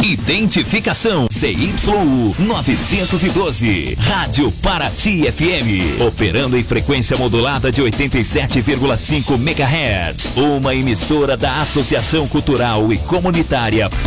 Identificação ZYU 912, Rádio Paraty FM, operando em frequência modulada de 87,5 MHz, uma emissora da Associação Cultural e Comunitária